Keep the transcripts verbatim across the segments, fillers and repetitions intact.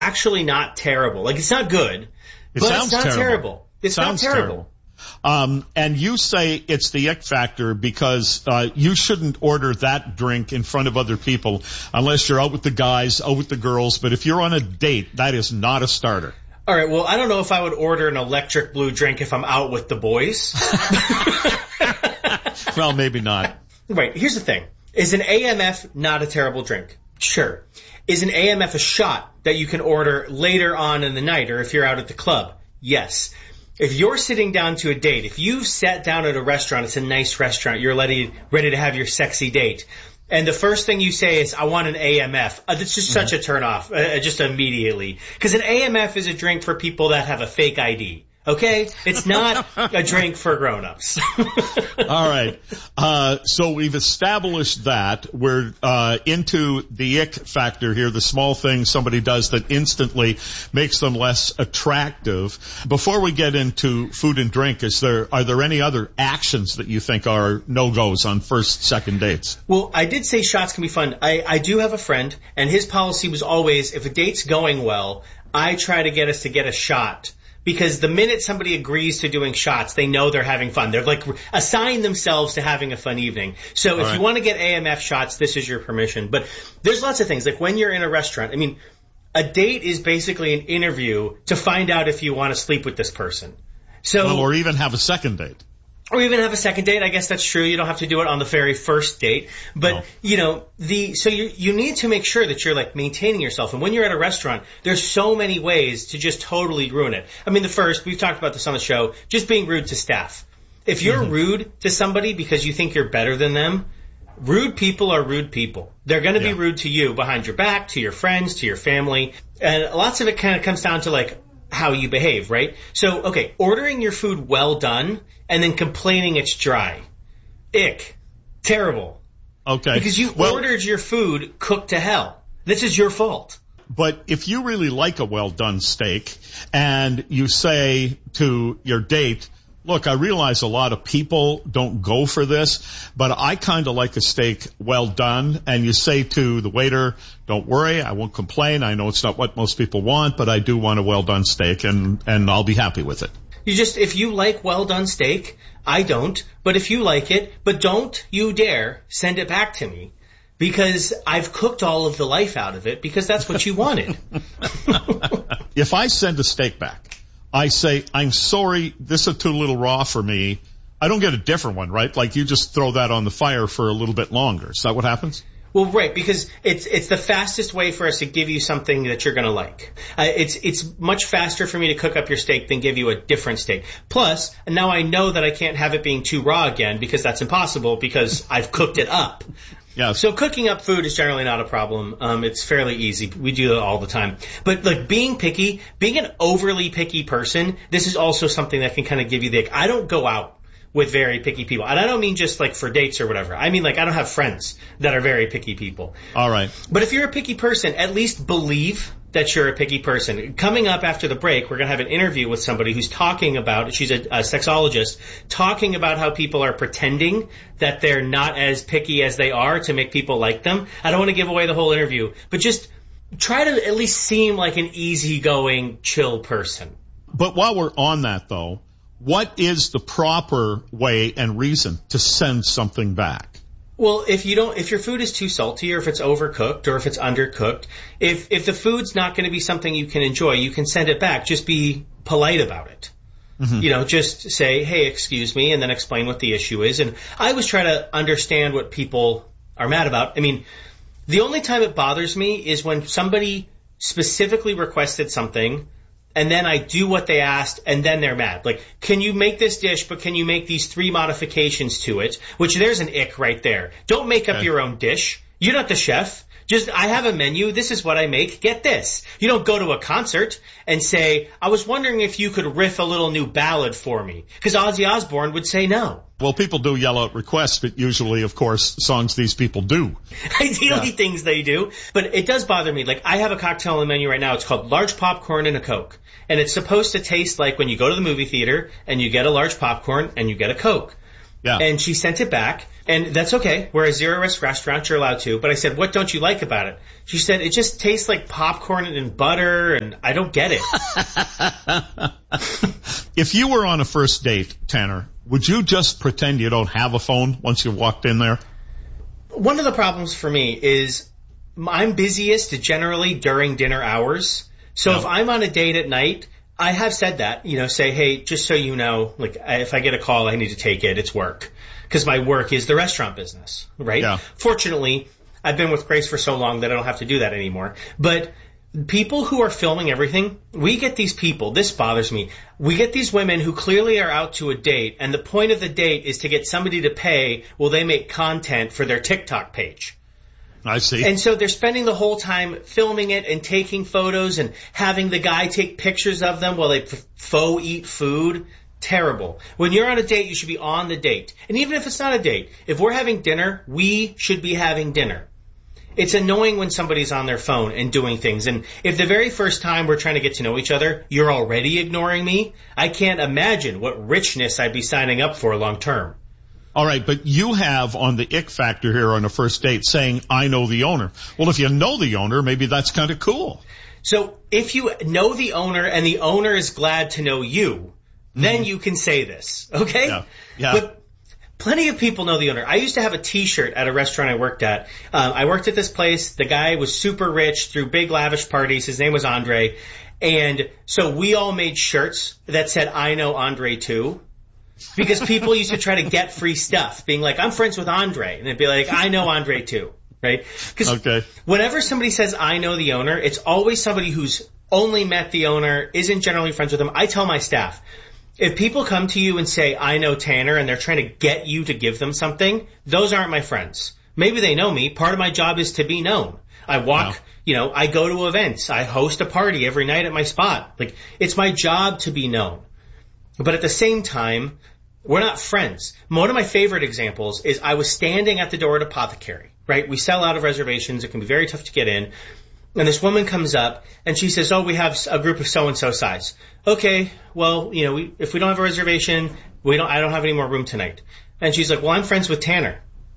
actually not terrible. Like, it's not good, it but sounds it's not terrible. terrible. It's sounds not terrible. terrible. Um, and you say it's the ick factor because uh, you shouldn't order that drink in front of other people unless you're out with the guys, out with the girls. But if you're on a date, that is not a starter. All right, well, I don't know if I would order an electric blue drink if I'm out with the boys. Well, maybe not. Right, here's the thing. Is an A M F not a terrible drink? Sure. Is an A M F a shot that you can order later on in the night or if you're out at the club? Yes. If you're sitting down to a date, if you've sat down at a restaurant, it's a nice restaurant, you're ready, ready to have your sexy date, and the first thing you say is, I want an A M F, uh, it's just mm-hmm. such a turnoff, uh, just immediately. Because an A M F is a drink for people that have a fake I D. Okay? It's not a drink for grown-ups. All right. Uh, so we've established that. We're uh, into the ick factor here, the small thing somebody does that instantly makes them less attractive. Before we get into food and drink, is there are there any other actions that you think are no-goes on first, second dates? Well, I did say shots can be fun. I, I do have a friend, and his policy was always, if a date's going well, I try to get us to get a shot. Because the minute somebody agrees to doing shots, they know they're having fun. They're like assigned themselves to having a fun evening. So if right. you want to get A M F shots, this is your permission. But there's lots of things. Like when you're in a restaurant, I mean, a date is basically an interview to find out if you want to sleep with this person. So, well, or even have a second date. Or even have a second date. I guess that's true. You don't have to do it on the very first date. But, no. you know, the so you you need to make sure that you're, like, maintaining yourself. And when you're at a restaurant, there's so many ways to just totally ruin it. I mean, the first, we've talked about this on the show, just being rude to staff. If you're mm-hmm. rude to somebody because you think you're better than them, rude people are rude people. They're going to yeah. be rude to you behind your back, to your friends, to your family. And lots of it kind of comes down to, like, how you behave, right? So, okay, ordering your food well done and then complaining it's dry. Ick. Terrible. Okay. Because you well, ordered your food cooked to hell. This is your fault. But if you really like a well-done steak and you say to your date, look, I realize a lot of people don't go for this, but I kind of like a steak well done. And you say to the waiter, don't worry, I won't complain. I know it's not what most people want, but I do want a well done steak, and, and I'll be happy with it. You just, if you like well done steak, I don't, but if you like it, but don't you dare send it back to me. Because I've cooked all of the life out of it because that's what you wanted. If I send a steak back, I say, I'm sorry, this is too little raw for me. I don't get a different one, right? Like you just throw that on the fire for a little bit longer. Is that what happens? Well, right, because it's it's the fastest way for us to give you something that you're going to like. Uh, it's it's much faster for me to cook up your steak than give you a different steak. Plus, now I know that I can't have it being too raw again because that's impossible because I've cooked it up. Yeah. So cooking up food is generally not a problem. Um, it's fairly easy. We do it all the time. But like being picky, being an overly picky person, this is also something that can kind of give you the ick. I don't go out with very picky people. And I don't mean just like for dates or whatever. I mean like I don't have friends that are very picky people. All right. But if you're a picky person, at least believe that you're a picky person. Coming up after the break, we're going to have an interview with somebody who's talking about, she's a, a sexologist, talking about how people are pretending that they're not as picky as they are to make people like them. I don't want to give away the whole interview, but just try to at least seem like an easygoing, chill person. But while we're on that, though, what is the proper way and reason to send something back? Well, if you don't, if your food is too salty or if it's overcooked or if it's undercooked, if, if the food's not going to be something you can enjoy, you can send it back. Just be polite about it. Mm-hmm. You know, just say, hey, excuse me, and then explain what the issue is. And I always try to understand what people are mad about. I mean, the only time it bothers me is when somebody specifically requested something and then I do what they asked, and then they're mad. Like, can you make this dish, but can you make these three modifications to it? Which there's an ick right there. Don't make up okay. your own dish. You're not the chef. Just, I have a menu. This is what I make. Get this. You don't go to a concert and say, I was wondering if you could riff a little new ballad for me. Because Ozzy Osbourne would say no. Well, people do yell out requests, but usually, of course, songs these people do. Ideally, yeah. things they do. But it does bother me. Like, I have a cocktail on the menu right now. It's called large popcorn and a Coke. And it's supposed to taste like when you go to the movie theater and you get a large popcorn and you get a Coke. Yeah. And she sent it back, and that's okay. We're a zero-risk restaurant. You're allowed to. But I said, what don't you like about it? She said, it just tastes like popcorn and butter, and I don't get it. If you were on a first date, Tanner, would you just pretend you don't have a phone once you walked in there? One of the problems for me is I'm busiest generally during dinner hours. So Yeah. if I'm on a date at night, I have said that, you know, say, hey, just so you know, like, if I get a call, I need to take it. It's work. Because my work is the restaurant business, right? Yeah. Fortunately, I've been with Grace for so long that I don't have to do that anymore. But people who are filming everything, we get these people, this bothers me, we get these women who clearly are out to a date, and the point of the date is to get somebody to pay while they make content for their TikTok page. I see. And so they're spending the whole time filming it and taking photos and having the guy take pictures of them while they f- faux eat food. Terrible. When you're on a date, you should be on the date. And even if it's not a date, if we're having dinner, we should be having dinner. It's annoying when somebody's on their phone and doing things. And if the very first time we're trying to get to know each other, you're already ignoring me, I can't imagine what richness I'd be signing up for long term. All right, but you have on the ick factor here on a first date saying, I know the owner. Well, if you know the owner, maybe that's kind of cool. So if you know the owner and the owner is glad to know you, then mm-hmm. you can say this, okay? Yeah. Yeah. But plenty of people know the owner. I used to have a T-shirt at a restaurant I worked at. Um, I worked at this place. The guy was super rich, threw big lavish parties. His name was Andre. And so we all made shirts that said, I know Andre too. Because people used to try to get free stuff, being like, I'm friends with Andre. And they'd be like, I know Andre too, right? Because okay. whenever somebody says, I know the owner, it's always somebody who's only met the owner, isn't generally friends with him. I tell my staff, if people come to you and say, I know Tanner, and they're trying to get you to give them something, those aren't my friends. Maybe they know me. Part of my job is to be known. I walk, wow. you know, I go to events. I host a party every night at my spot. Like, it's my job to be known. But at the same time, we're not friends. One of my favorite examples is I was standing at the door at Apothecary, right? We sell out of reservations. It can be very tough to get in. And this woman comes up and she says, oh, we have a group of so-and-so size. Okay, well, you know, we, if we don't have a reservation, we don't, I don't have any more room tonight. And she's like, well, I'm friends with Tanner.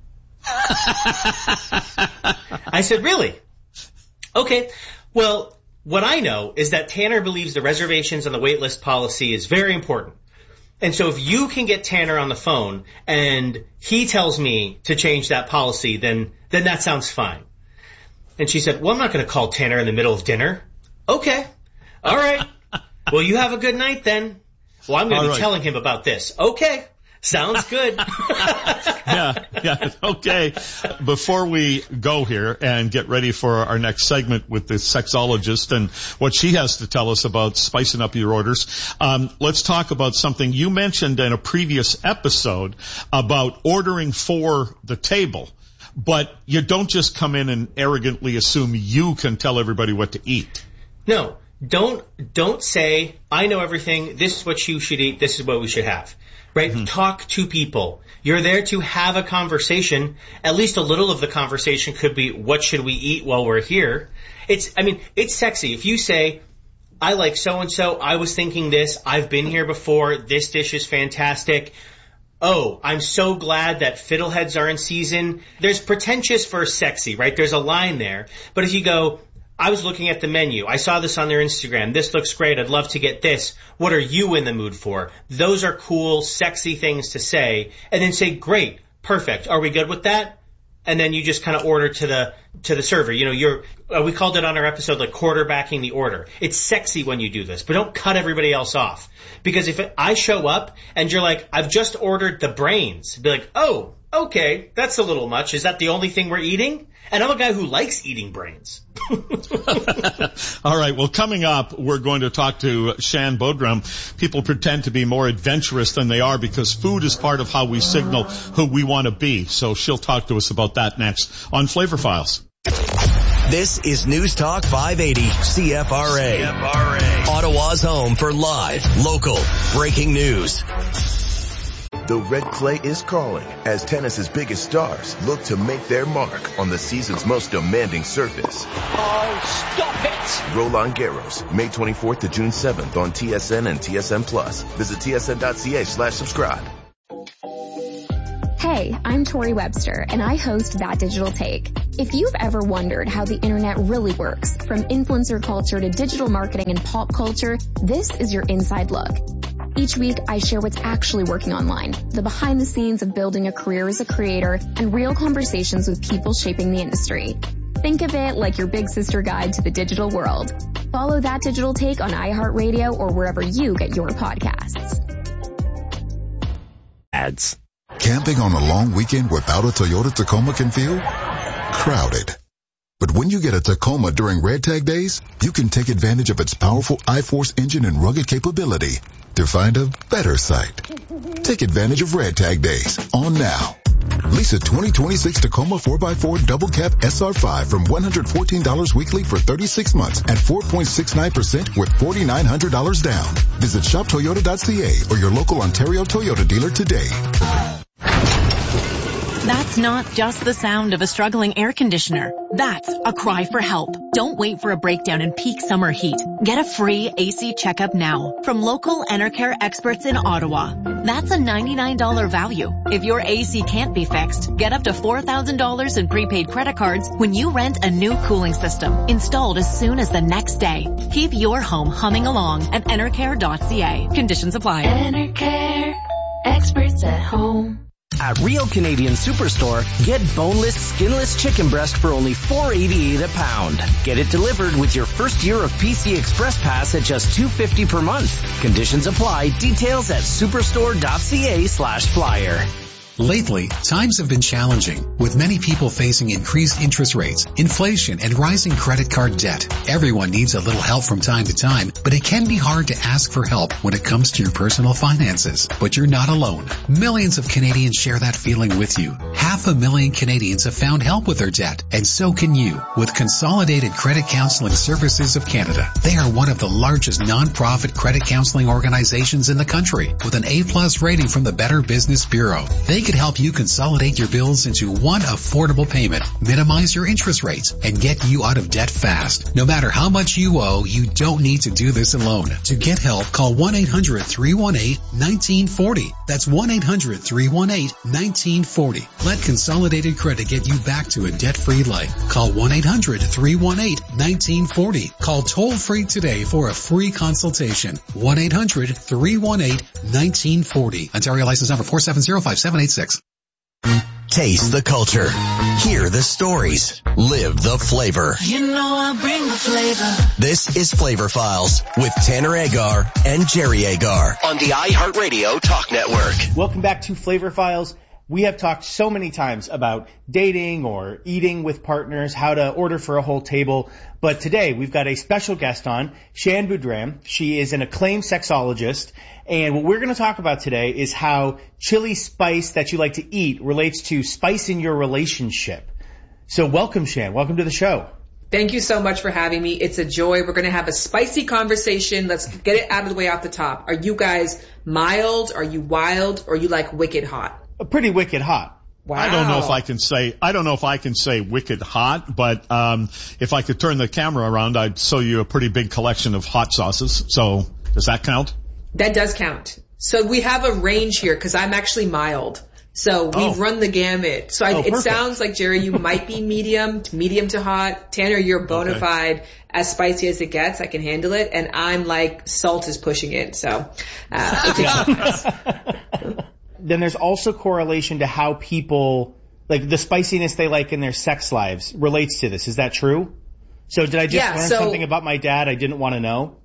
I said, really? Okay. Well, what I know is that Tanner believes the reservations and the wait list policy is very important. And so if you can get Tanner on the phone and he tells me to change that policy, then, then that sounds fine. And she said, well, I'm not going to call Tanner in the middle of dinner. Okay. All right. Well, you have a good night then. Well, I'm going to be right. telling him about this. Okay. Sounds good. yeah, yeah, okay. Before we go here and get ready for our next segment with the sexologist and what she has to tell us about spicing up your orders, um, let's talk about something you mentioned in a previous episode about ordering for the table. But you don't just come in and arrogantly assume you can tell everybody what to eat. No, don't, don't say, I know everything, this is what you should eat, this is what we should have. Right? Mm-hmm. Talk to people. You're there to have a conversation. At least a little of the conversation could be, what should we eat while we're here? It's, I mean, it's sexy. If you say, I like so-and-so, I was thinking this, I've been here before, this dish is fantastic. Oh, I'm so glad that fiddleheads are in season. There's pretentious versus sexy, right? There's a line there. But if you go, I was looking at the menu. I saw this on their Instagram. This looks great. I'd love to get this. What are you in the mood for? Those are cool, sexy things to say. And then say, great, perfect. Are we good with that? And then you just kind of order to the to the server. You know, you're uh, we called it on our episode like quarterbacking the order. It's sexy when you do this, but don't cut everybody else off. Because if it, I show up and you're like, I've just ordered the brains, be like, oh, okay, that's a little much. Is that the only thing we're eating? And I'm a guy who likes eating brains. All right. Well, coming up, we're going to talk to Shan Bodram. People pretend to be more adventurous than they are because food is part of how we signal who we want to be. So she'll talk to us about that next on Flavor Files. This is News Talk five eighty C F R A. C F R A. Ottawa's home for live, local, breaking news. The red clay is calling as tennis's biggest stars look to make their mark on the season's most demanding surface. Oh, stop it! Roland Garros, May twenty-fourth to June seventh on T S N and T S N Plus. Visit T S N dot C A slash subscribe. Hey, I'm Tori Webster, and I host That Digital Take. If you've ever wondered how the internet really works, from influencer culture to digital marketing and pop culture, this is your inside look. Each week, I share what's actually working online, the behind the scenes of building a career as a creator, and real conversations with people shaping the industry. Think of it like your big sister guide to the digital world. Follow That Digital Take on iHeartRadio or wherever you get your podcasts. Ads. Camping on a long weekend without a Toyota Tacoma can feel crowded. But when you get a Tacoma during Red Tag Days, you can take advantage of its powerful iForce engine and rugged capability to find a better site. Take advantage of Red Tag Days on now. Lease a twenty twenty-six Tacoma four by four Double Cab S R five from one hundred fourteen dollars weekly for thirty-six months at four point six nine percent with four thousand nine hundred dollars down. Visit shop toyota dot c a or your local Ontario Toyota dealer today. That's not just the sound of a struggling air conditioner. That's a cry for help. Don't wait for a breakdown in peak summer heat. Get a free A C checkup now from local Enercare experts in Ottawa. That's a ninety-nine dollars value. If your A C can't be fixed, get up to four thousand dollars in prepaid credit cards when you rent a new cooling system installed as soon as the next day. Keep your home humming along at enercare dot c a. Conditions apply. Enercare, experts at home. At Real Canadian Superstore, get boneless, skinless chicken breast for only four dollars and eighty-eight cents a pound. Get it delivered with your first year of P C Express Pass at just two dollars and fifty cents per month. Conditions apply. Details at superstore dot c a slash flyer. Lately, times have been challenging, with many people facing increased interest rates, inflation, and rising credit card debt. Everyone needs a little help from time to time, but it can be hard to ask for help when it comes to your personal finances. But you're not alone. Millions of Canadians share that feeling with you. Half a million Canadians have found help with their debt, and so can you, with Consolidated Credit Counseling Services of Canada. They are one of the largest non-profit credit counseling organizations in the country, with an A plus rating from the Better Business Bureau. They could help you consolidate your bills into one affordable payment, minimize your interest rates, and get you out of debt fast. No matter how much you owe, you don't need to do this alone. To get help, call one eight hundred, three one eight, one nine four zero. That's one eight hundred, three one eight, one nine four zero. Let Consolidated Credit get you back to a debt-free life. Call one eight hundred, three one eight, one nine four zero. Call toll-free today for a free consultation. one eight hundred, three one eight, one nine four zero. Ontario license number four seven zero, five seven eight six. Taste the culture. Hear the stories. Live the flavor. You know I bring the flavor. This is Flavor Files with Tanner Agar and Jerry Agar on the iHeartRadio Talk Network. Welcome back to Flavor Files. We have talked so many times about dating or eating with partners, how to order for a whole table. But today we've got a special guest on, Shan Boodram. She is an acclaimed sexologist. And what we're going to talk about today is how chili spice that you like to eat relates to spice in your relationship. So welcome, Shan. Welcome to the show. Thank you so much for having me. It's a joy. We're going to have a spicy conversation. Let's get it out of the way off the top. Are you guys mild? Are you wild? Or are you like wicked hot? Pretty wicked hot. Wow. I don't know if I can say, I don't know if I can say wicked hot, but, um, if I could turn the camera around, I'd show you a pretty big collection of hot sauces. So does that count? That does count. So we have a range here because I'm actually mild. So we've oh. run the gamut. So I, oh, it sounds like, Jerry, you might be medium, medium to hot. Tanner, you're bona okay. fide, as spicy as it gets. I can handle it. And I'm like, salt is pushing it. So, uh, then there's also correlation to how people, like the spiciness they like in their sex lives relates to this. Is that true? So did I just yeah, learn so, something about my dad I didn't want to know?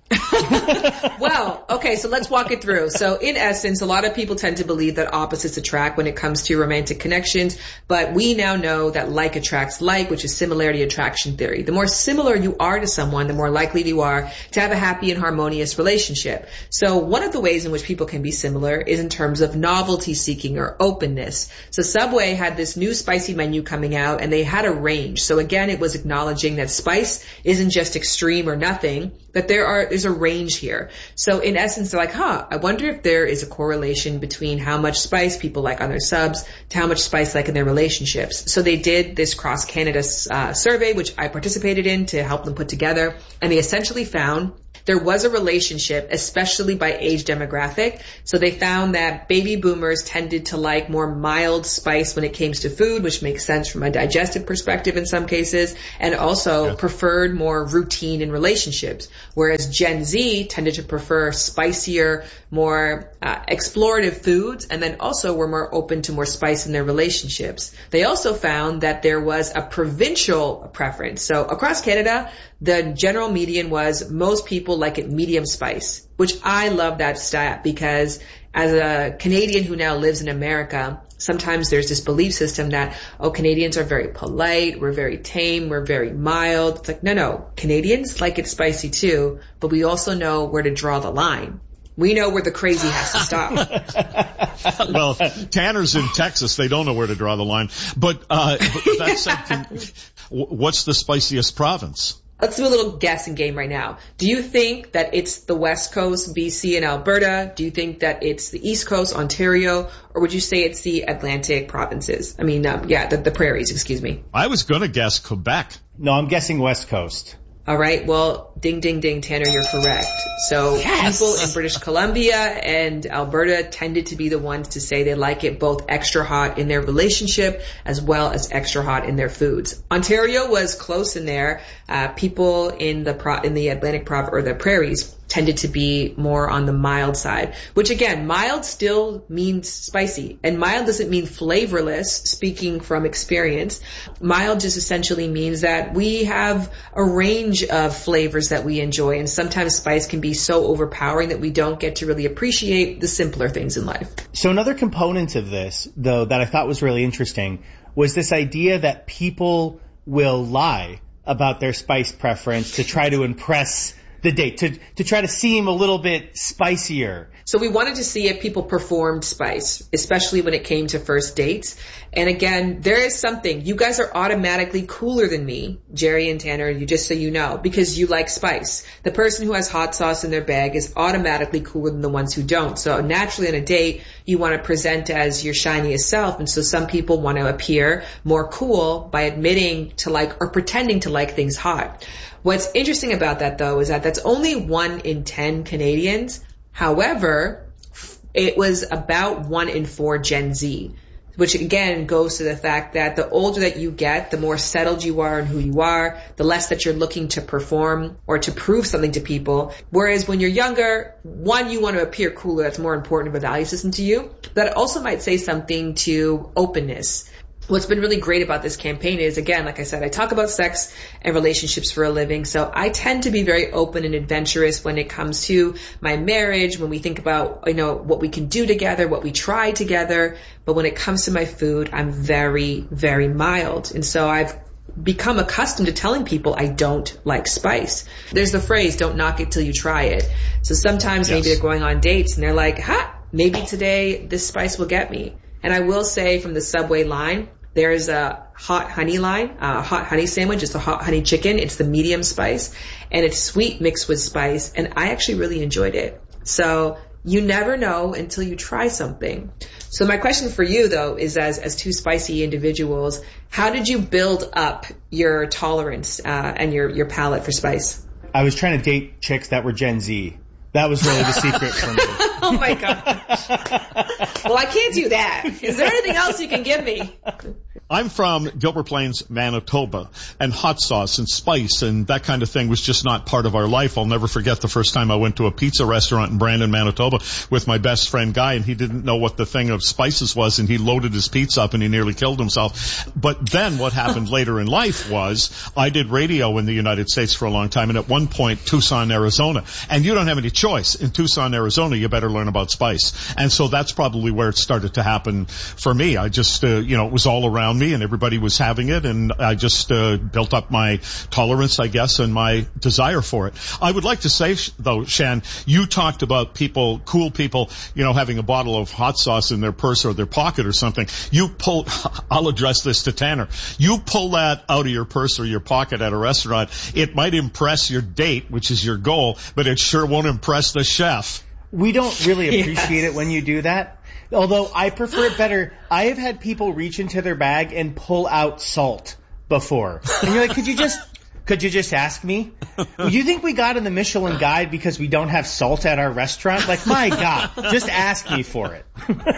Well, okay, so let's walk it through. So in essence, a lot of people tend to believe that opposites attract when it comes to romantic connections, but we now know that like attracts like, which is similarity attraction theory. The more similar you are to someone, the more likely you are to have a happy and harmonious relationship. So one of the ways in which people can be similar is in terms of novelty seeking or openness. So Subway had this new spicy menu coming out and they had a range. So again, it was acknowledging that spice isn't just extreme or nothing, that there are, there's a range here. So in essence, they're like, huh, I wonder if there is a correlation between how much spice people like on their subs to how much spice like in their relationships. So they did this cross-Canada uh, survey, which I participated in to help them put together. And they essentially found there was a relationship, especially by age demographic. So they found that baby boomers tended to like more mild spice when it came to food, which makes sense from a digestive perspective in some cases, and also yeah. preferred more routine in relationships. Whereas Gen Z tended to prefer spicier, more uh, explorative foods, and then also were more open to more spice in their relationships. They also found that there was a provincial preference. So across Canada, the general median was most people like it medium spice, which I love that stat because as a Canadian who now lives in America, sometimes there's this belief system that, oh, Canadians are very polite, we're very tame, we're very mild. It's like, no, no, Canadians like it spicy too, but we also know where to draw the line. We know where the crazy has to stop. Well, Tanner's in Texas. They don't know where to draw the line. But, uh, but that said, can, what's the spiciest province? Let's do a little guessing game right now. Do you think that it's the West Coast, B C and Alberta? Do you think that it's the East Coast, Ontario? Or would you say it's the Atlantic provinces? I mean, uh, yeah, the, the prairies, excuse me. I was going to guess Quebec. No, I'm guessing West Coast. All right. Well, ding, ding, ding, Tanner, you're correct. So yes! People in British Columbia and Alberta tended to be the ones to say they like it both extra hot in their relationship as well as extra hot in their foods. Ontario was close in there. Uh, people in the pro- in the Atlantic prov- or the prairies tended to be more on the mild side, which again, mild still means spicy, and mild doesn't mean flavorless, speaking from experience. Mild just essentially means that we have a range of flavors that we enjoy, and sometimes spice can be so overpowering that we don't get to really appreciate the simpler things in life. So another component of this, though, that I thought was really interesting was this idea that people will lie about their spice preference to try to impress the date, to to try to seem a little bit spicier. So we wanted to see if people performed spice, especially when it came to first dates. And again, there is something. You guys are automatically cooler than me, Jerry and Tanner, you just so you know, because you like spice. The person who has hot sauce in their bag is automatically cooler than the ones who don't. So naturally on a date, you want to present as your shiniest self. And so some people want to appear more cool by admitting to like or pretending to like things hot. What's interesting about that, though, is that that's only one in ten Canadians. However, it was about one in four Gen Z, which again goes to the fact that the older that you get, the more settled you are in who you are, the less that you're looking to perform or to prove something to people. Whereas when you're younger, one, you want to appear cooler. That's more important of a value system to you. That also might say something to openness. What's been really great about this campaign is, again, like I said, I talk about sex and relationships for a living. So I tend to be very open and adventurous when it comes to my marriage, when we think about, you know, what we can do together, what we try together. But when it comes to my food, I'm very, very mild. And so I've become accustomed to telling people I don't like spice. There's the phrase, don't knock it till you try it. So sometimes yes. maybe they're going on dates and they're like, ha, maybe today this spice will get me. And I will say from the Subway line, there's a hot honey line, a hot honey sandwich. It's a hot honey chicken. It's the medium spice, and it's sweet mixed with spice, and I actually really enjoyed it. So you never know until you try something. So my question for you, though, is as as two spicy individuals, how did you build up your tolerance uh, and your, your palate for spice? I was trying to date chicks that were Gen Z. That was really the secret for me. Oh, my gosh. Well, I can't do that. Is there anything else you can give me? I'm from Gilbert Plains, Manitoba, and hot sauce and spice and that kind of thing was just not part of our life. I'll never forget the first time I went to a pizza restaurant in Brandon, Manitoba with my best friend Guy, and he didn't know what the thing of spices was, and he loaded his pizza up and he nearly killed himself. But then what happened later in life was I did radio in the United States for a long time, and at one point Tucson, Arizona, and you don't have any choice. In Tucson, Arizona, you better learn about spice. And so that's probably where it started to happen for me. I just, uh, you know, it was all around me and everybody was having it, and I just uh, built up my tolerance, I guess, and my desire for it. I would like to say, though, Shan, you talked about people, cool people, you know, having a bottle of hot sauce in their purse or their pocket or something. You pull, I'll address this to Tanner. You pull that out of your purse or your pocket at a restaurant, it might impress your date, which is your goal, but it sure won't impress the chef. We don't really appreciate yes. it when you do that. Although I prefer it better. I have had people reach into their bag and pull out salt before. And you're like, could you just, Could you just ask me? You think we got in the Michelin Guide because we don't have salt at our restaurant? Like, my God, just ask me for it.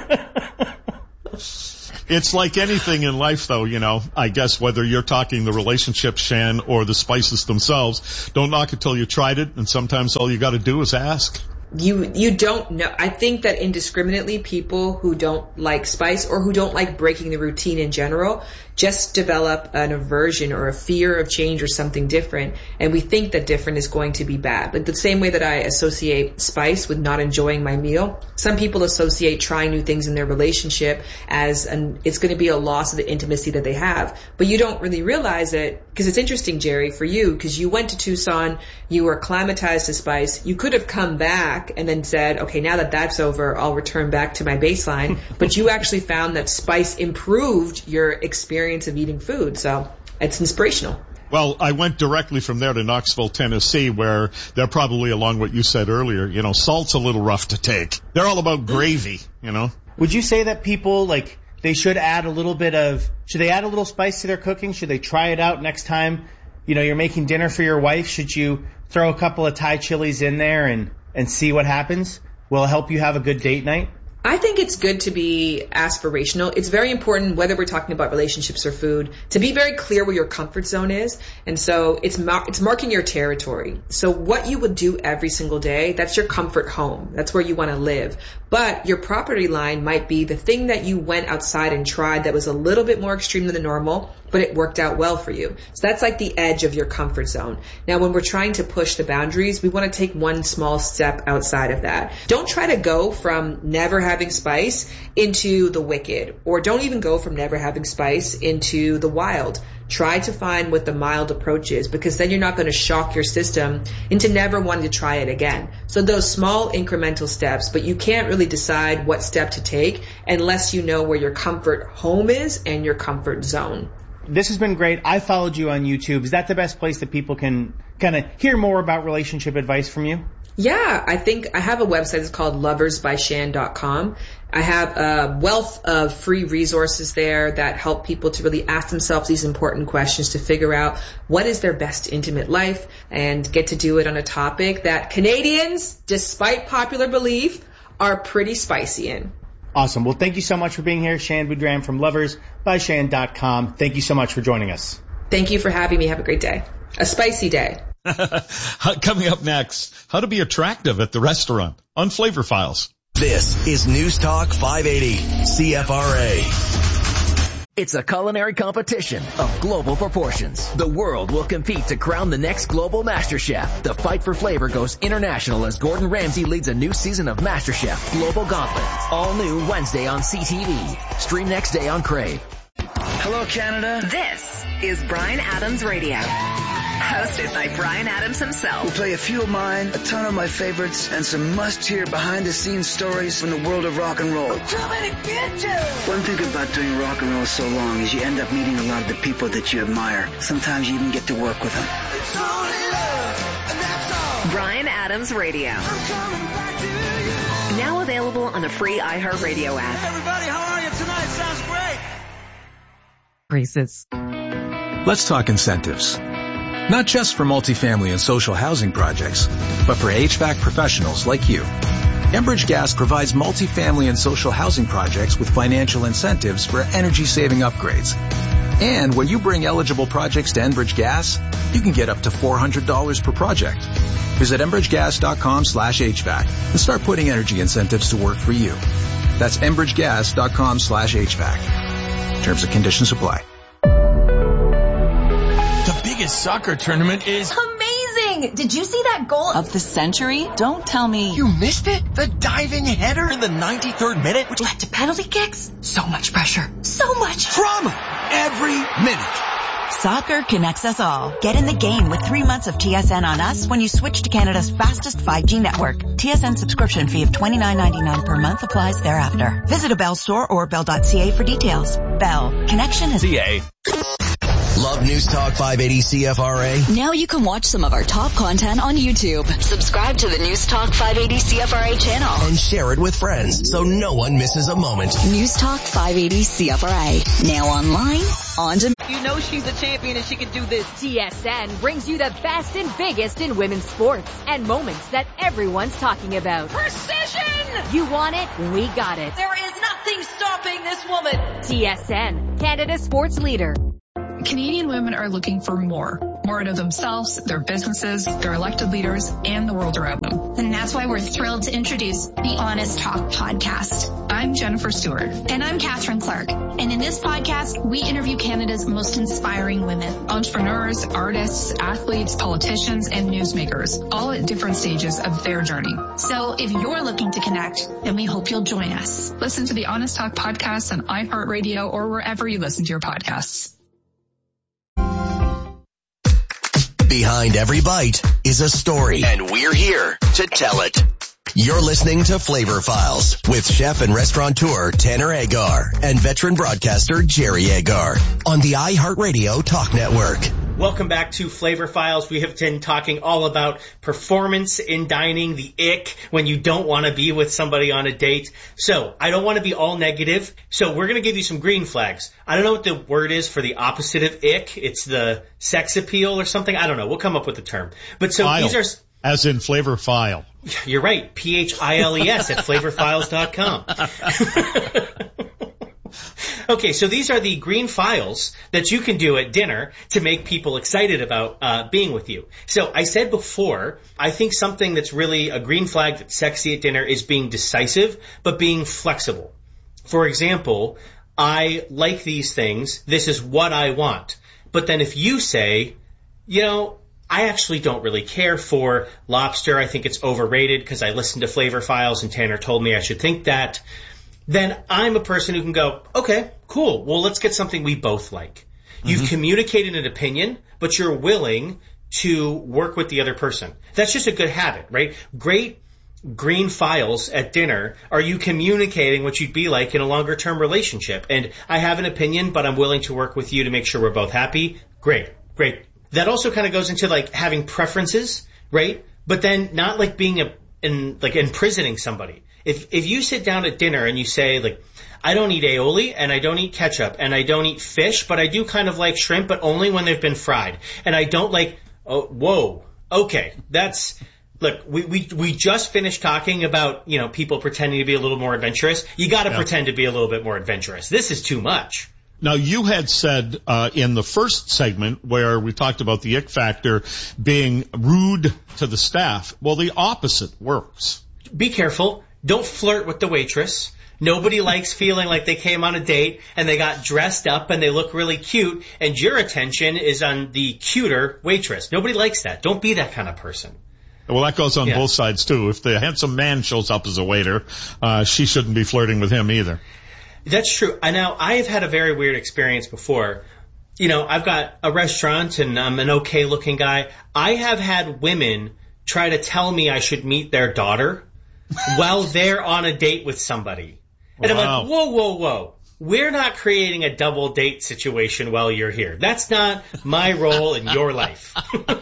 It's like anything in life, though, you know, I guess whether you're talking the relationship, Shan, or the spices themselves, don't knock it till you tried it, and sometimes all you got to do is ask. You you don't know. I think that indiscriminately, people who don't like spice or who don't like breaking the routine in general just develop an aversion or a fear of change or something different, and we think that different is going to be bad. Like the same way that I associate spice with not enjoying my meal, some people associate trying new things in their relationship as an, it's going to be a loss of the intimacy that they have. But you don't really realize it, because it's interesting, Jerry, for you, because you went to Tucson, you were acclimatized to spice, you could have come back and then said, okay, now that that's over, I'll return back to my baseline. But you actually found that spice improved your experience of eating food. So it's inspirational. Well, I went directly from there to Knoxville, Tennessee, where they're probably along what you said earlier. You know, salt's a little rough to take. They're all about gravy, you know. Would you say that people, like, they should add a little bit of, should they add a little spice to their cooking? Should they try it out next time, you know, you're making dinner for your wife? Should you throw a couple of Thai chilies in there and, and see what happens? Will it help you have a good date night? I think it's good to be aspirational. It's very important, whether we're talking about relationships or food, to be very clear where your comfort zone is. And so it's mar- it's marking your territory. So what you would do every single day, that's your comfort home. That's where you want to live. But your property line might be the thing that you went outside and tried that was a little bit more extreme than the normal, but it worked out well for you. So that's like the edge of your comfort zone. Now, when we're trying to push the boundaries, we want to take one small step outside of that. Don't try to go from never having spice into the wicked, or don't even go from never having spice into the wild. Try to find what the mild approach is, because then you're not going to shock your system into never wanting to try it again. So those small incremental steps, but you can't really decide what step to take unless you know where your comfort home is and your comfort zone. This has been great. I followed you on YouTube. Is that the best place that people can kind of hear more about relationship advice from you? Yeah, I think I have a website. It's called lovers by shan dot com. I have a wealth of free resources there that help people to really ask themselves these important questions to figure out what is their best intimate life, and get to do it on a topic that Canadians, despite popular belief, are pretty spicy in. Awesome. Well, thank you so much for being here, Shan Boodram from lovers by shan dot com. Thank you so much for joining us. Thank you for having me. Have a great day. A spicy day. Coming up next, how to be attractive at the restaurant on Flavor Files. This is News Talk five eighty C F R A. It's a culinary competition of global proportions. The world will compete to crown the next global MasterChef. The fight for flavor goes international as Gordon Ramsay leads a new season of MasterChef Global Gauntlet. All new Wednesday on C T V. Stream next day on Crave. Hello, Canada. This is Bryan Adams Radio. Hosted by Bryan Adams himself. We'll play a few of mine, a ton of my favorites, and some must-hear behind-the-scenes stories from the world of rock and roll. I'm coming to get you! One thing about doing rock and roll so long is you end up meeting a lot of the people that you admire. Sometimes you even get to work with them. It's only love, and that's all. Bryan Adams Radio. I'm coming back to you. Now available on the free iHeartRadio app. Hey everybody, how are you tonight? Sounds great. Braces. Let's talk incentives. Not just for multifamily and social housing projects, but for H V A C professionals like you. Enbridge Gas provides multifamily and social housing projects with financial incentives for energy-saving upgrades. And when you bring eligible projects to Enbridge Gas, you can get up to four hundred dollars per project. Visit enbridge gas dot com slash H V A C and start putting energy incentives to work for you. That's enbridge gas dot com slash H V A C. Terms and conditions apply. The biggest soccer tournament is amazing! Did you see that goal of the century? Don't tell me. You missed it? The diving header in the ninety-third minute, which led to penalty kicks? So much pressure. So much drama every minute. Soccer connects us all. Get in the game with three months of T S N on us when you switch to Canada's fastest five G network. T S N subscription fee of twenty-nine ninety-nine per month applies thereafter. Visit a Bell store or bell dot c a for details. Bell. Connection is C A. Love News Talk five eighty C F R A? Now you can watch some of our top content on YouTube. Subscribe to the News Talk five eighty C F R A channel. And share it with friends so no one misses a moment. News Talk five eighty C F R A. Now online, on demand. You know she's a champion and she can do this. T S N brings you the best and biggest in women's sports and moments that everyone's talking about. Precision! You want it? We got it. There is nothing stopping this woman. T S N, Canada's sports leader. Canadian women are looking for more. More out of themselves, their businesses, their elected leaders, and the world around them. And that's why we're thrilled to introduce the Honest Talk podcast. I'm Jennifer Stewart. And I'm Catherine Clark. And in this podcast, we interview Canada's most inspiring women. Entrepreneurs, artists, athletes, politicians, and newsmakers, all at different stages of their journey. So if you're looking to connect, then we hope you'll join us. Listen to the Honest Talk podcast on iHeartRadio or wherever you listen to your podcasts. Behind every bite is a story, and we're here to tell it. You're listening to Flavor Files with chef and restaurateur Tanner Agar and veteran broadcaster Jerry Agar on the iHeartRadio Talk Network. Welcome back to Flavor Files. We have been talking all about performance in dining, the ick, when you don't want to be with somebody on a date. So, I don't want to be all negative, so we're going to give you some green flags. I don't know what the word is for the opposite of ick. It's the sex appeal or something. I don't know. We'll come up with the term. But so File. These are... As in flavor file. You're right. P H I L E S at flavor files dot com. Okay, so these are the green files that you can do at dinner to make people excited about uh being with you. So I said before, I think something that's really a green flag that's sexy at dinner is being decisive, but being flexible. For example, I like these things. This is what I want. But then if you say, you know, I actually don't really care for lobster. I think it's overrated because I listened to Flavor Files and Tanner told me I should think that. Then I'm a person who can go, okay, cool. Well, let's get something we both like. You've mm-hmm. communicated an opinion, but you're willing to work with the other person. That's just a good habit, right? Great green files at dinner are you communicating what you'd be like in a longer term relationship. And I have an opinion, but I'm willing to work with you to make sure we're both happy. Great, great. That also kind of goes into like having preferences, right? But then not like being a, in like imprisoning somebody. If if you sit down at dinner and you say like, I don't eat aioli and I don't eat ketchup and I don't eat fish, but I do kind of like shrimp, but only when they've been fried. And I don't like, oh, whoa, okay, that's, look, we, we, we just finished talking about, you know, people pretending to be a little more adventurous. You got to yeah. pretend to be a little bit more adventurous. This is too much. Now, you had said uh in the first segment where we talked about the ick factor being rude to the staff. Well, the opposite works. Be careful. Don't flirt with the waitress. Nobody likes feeling like they came on a date and they got dressed up and they look really cute and your attention is on the cuter waitress. Nobody likes that. Don't be that kind of person. Well, that goes on yeah. both sides, too. If the handsome man shows up as a waiter, uh she shouldn't be flirting with him either. That's true. I now I've had a very weird experience before. You know, I've got a restaurant and I'm an okay looking guy. I have had women try to tell me I should meet their daughter while they're on a date with somebody. And wow. I'm like, whoa, whoa, whoa. We're not creating a double date situation while you're here. That's not my role in your life.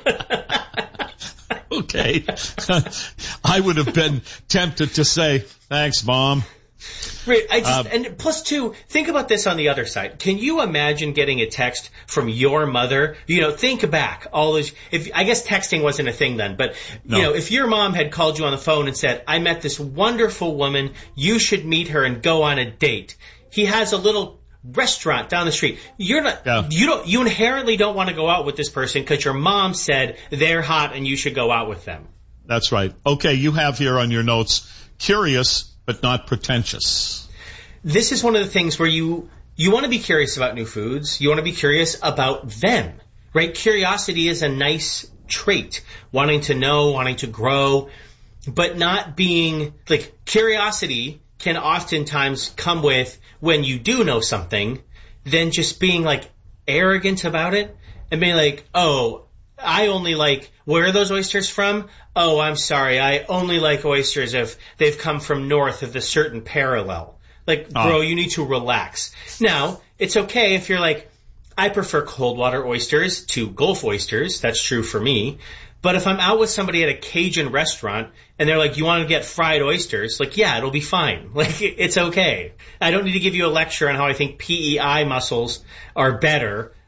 Okay. I would have been tempted to say, thanks, Mom. Right, I just, uh, and plus two, think about this on the other side. Can you imagine getting a text from your mother? You know, think back all those, if, I guess texting wasn't a thing then, but, no. you know, if your mom had called you on the phone and said, I met this wonderful woman, you should meet her and go on a date. He has a little restaurant down the street. You're not, yeah. you don't, you inherently don't want to go out with this person because your mom said they're hot and you should go out with them. That's right. Okay, you have here on your notes, curious, but not pretentious. This is one of the things where you you want to be curious about new foods. You want to be curious about them, right? Curiosity is a nice trait. Wanting to know, wanting to grow, but not being, like, curiosity can oftentimes come with, when you do know something, then just being, like, arrogant about it and being like, oh, I only like, where are those oysters from? Oh, I'm sorry, I only like oysters if they've come from north of the certain parallel. Like, bro, oh. you need to relax. Now, it's okay if you're like, I prefer cold water oysters to Gulf oysters. That's true for me. But if I'm out with somebody at a Cajun restaurant and they're like, you want to get fried oysters? Like, yeah, it'll be fine. Like, it's okay. I don't need to give you a lecture on how I think P E I mussels are better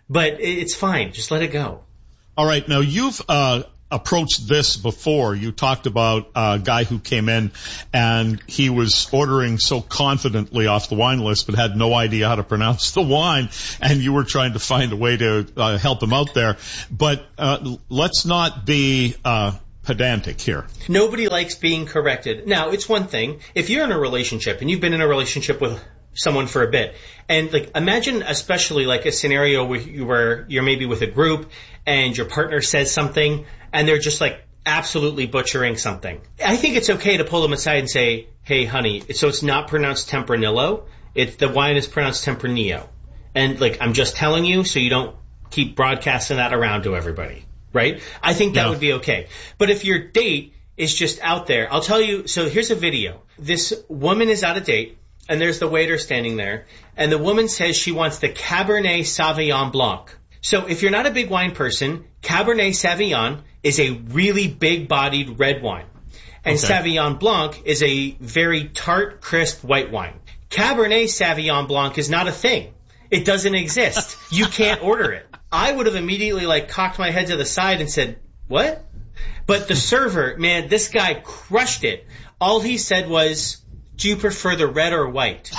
but it's fine. Just let it go. All right. Now, you've uh approached this before. You talked about a guy who came in and he was ordering so confidently off the wine list but had no idea how to pronounce the wine, and you were trying to find a way to uh, help him out there. But uh let's not be uh pedantic here. Nobody likes being corrected. Now, it's one thing if you're in a relationship and you've been in a relationship with someone for a bit, and like imagine especially like a scenario where you were you're maybe with a group and your partner says something and they're just like absolutely butchering something. I think it's okay to pull them aside and say, hey honey, so it's not pronounced Tempranillo, it's the wine is pronounced Tempranillo, and like I'm just telling you so you don't keep broadcasting that around to everybody, right? I think that yeah. would be okay. But if your date is just out there, I'll tell you, so here's a video. This woman is at a date, and there's the waiter standing there, and the woman says she wants the Cabernet Sauvignon Blanc. So if you're not a big wine person, Cabernet Sauvignon is a really big-bodied red wine. And okay. Sauvignon Blanc is a very tart, crisp white wine. Cabernet Sauvignon Blanc is not a thing. It doesn't exist. You can't order it. I would have immediately like cocked my head to the side and said, what? But the server, man, this guy crushed it. All he said was, do you prefer the red or white?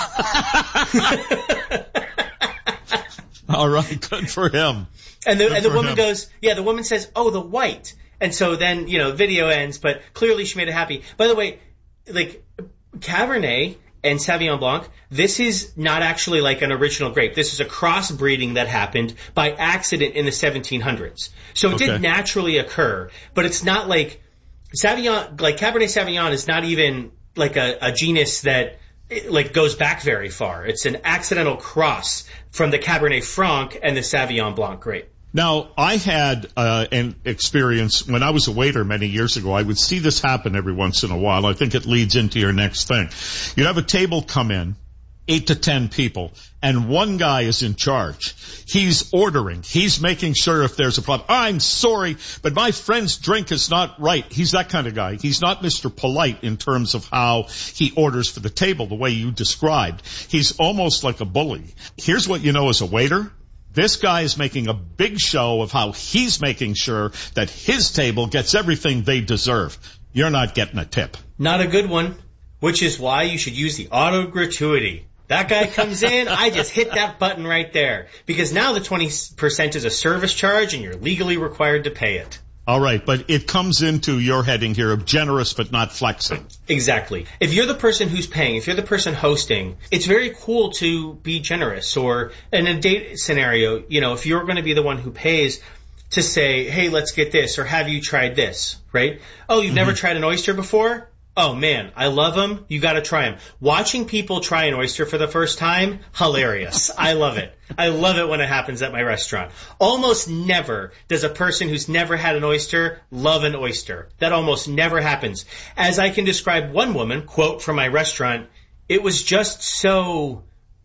All right, good for him. And the, good and the woman him. goes, yeah, the woman says, oh, the white. And so then, you know, video ends, but clearly she made it happy. By the way, like, Cabernet and Sauvignon Blanc, this is not actually like an original grape. This is a crossbreeding that happened by accident in the seventeen hundreds. So it okay. did naturally occur, but it's not like Sauvignon, like Cabernet Sauvignon is not even like a, a genus that like goes back very far. It's an accidental cross from the Cabernet Franc and the Sauvignon Blanc grape. Now, I had uh, an experience when I was a waiter many years ago. I would see this happen every once in a while. I think it leads into your next thing. You'd have a table come in, eight to ten people, and one guy is in charge. He's ordering. He's making sure if there's a problem. I'm sorry, but my friend's drink is not right. He's that kind of guy. He's not Mister Polite in terms of how he orders for the table, the way you described. He's almost like a bully. Here's what you know as a waiter. This guy is making a big show of how he's making sure that his table gets everything they deserve. You're not getting a tip. Not a good one, which is why you should use the auto gratuity. That guy comes in, I just hit that button right there. Because now the twenty percent is a service charge and you're legally required to pay it. All right, but it comes into your heading here of generous but not flexing. Exactly. If you're the person who's paying, if you're the person hosting, it's very cool to be generous. Or in a date scenario, you know, if you're going to be the one who pays, to say, hey, let's get this, or have you tried this, right? Oh, you've mm-hmm. never tried an oyster before? Oh man, I love them. You gotta try them. Watching people try an oyster for the first time, hilarious. I love it. I love it when it happens at my restaurant. Almost never does a person who's never had an oyster love an oyster. That almost never happens. As I can describe one woman, quote from my restaurant, it was just so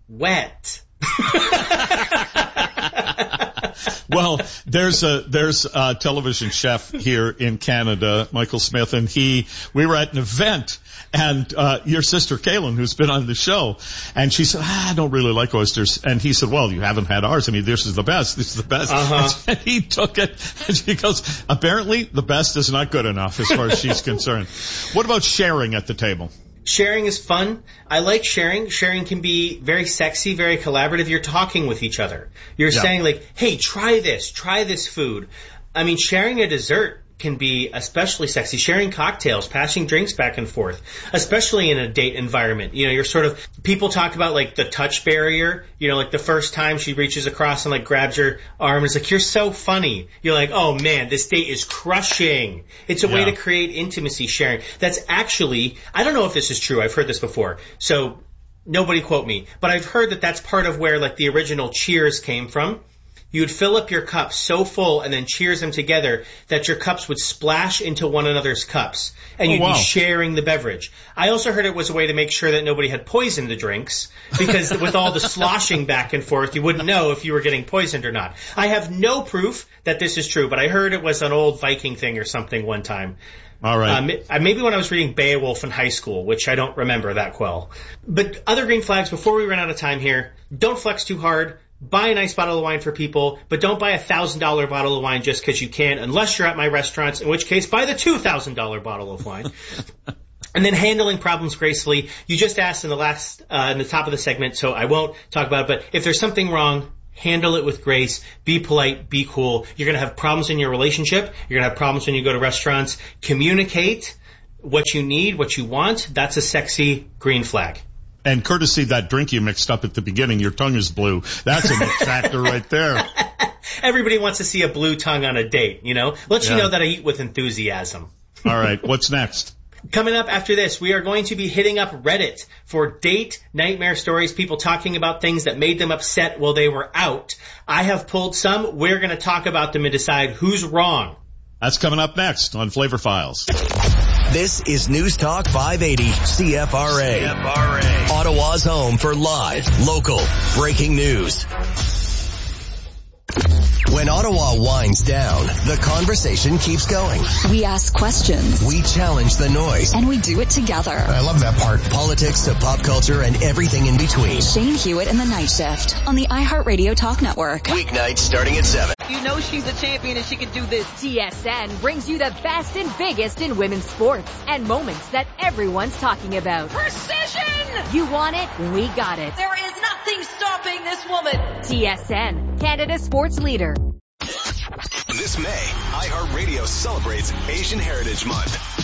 wet. Well, there's a there's a television chef here in Canada, Michael Smith, and he we were at an event, and uh your sister Kaylin, who's been on the show, and she said, ah, I don't really like oysters, and he said, well, you haven't had ours. I mean, this is the best. This is the best. Uh-huh. And he took it, and she goes, apparently the best is not good enough as far as she's concerned. What about sharing at the table? Sharing is fun. I like sharing. Sharing can be very sexy, very collaborative. You're talking with each other. You're yeah. saying like, hey, try this, try this food. I mean, sharing a dessert can be especially sexy. Sharing cocktails, passing drinks back and forth, especially in a date environment. You know, you're sort of, people talk about like the touch barrier, you know, like the first time she reaches across and like grabs your arm, it's like, you're so funny. You're like, oh man, this date is crushing. It's a yeah. way to create intimacy sharing. That's actually, I don't know if this is true. I've heard this before. So nobody quote me, but I've heard that that's part of where like the original Cheers came from. You would fill up your cups so full and then cheers them together that your cups would splash into one another's cups. And you'd oh, wow. be sharing the beverage. I also heard it was a way to make sure that nobody had poisoned the drinks, because with all the sloshing back and forth, you wouldn't know if you were getting poisoned or not. I have no proof that this is true, but I heard it was an old Viking thing or something one time. All right. Um, maybe when I was reading Beowulf in high school, which I don't remember that well. But other green flags, before we run out of time here, don't flex too hard. buy a nice bottle of wine for people, but don't buy a one thousand dollars bottle of wine just because you can, unless you're at my restaurants, in which case buy the two thousand dollars bottle of wine. And then handling problems gracefully. You just asked in the last, uh, in the top of the segment, so I won't talk about it, but if there's something wrong, handle it with grace, be polite, be cool. You're going to have problems in your relationship. You're going to have problems when you go to restaurants. Communicate what you need, what you want. That's a sexy green flag. And courtesy that drink you mixed up at the beginning, your tongue is blue. That's a mix factor right there. Everybody wants to see a blue tongue on a date, you know? Let Yeah. you know that I eat with enthusiasm. All right, what's next? Coming up after this, we are going to be hitting up Reddit for date nightmare stories, people talking about things that made them upset while they were out. I have pulled some. We're going to talk about them and decide who's wrong. That's coming up next on Flavor Files. This is News Talk five eighty C F R A. C F R A. Ottawa's home for live, local, breaking news. When Ottawa winds down, the conversation keeps going. We ask questions. We challenge the noise. And we do it together. I love that part. Politics to pop culture and everything in between. Shane Hewitt and the Night Shift on the iHeartRadio Talk Network. Weeknights starting at seven. You know she's a champion and she can do this. T S N brings you the best and biggest in women's sports and moments that everyone's talking about. Precision! You want it? We got it. There is nothing stopping this woman. T S N, Canada's sports leader. This May, iHeartRadio celebrates Asian Heritage Month.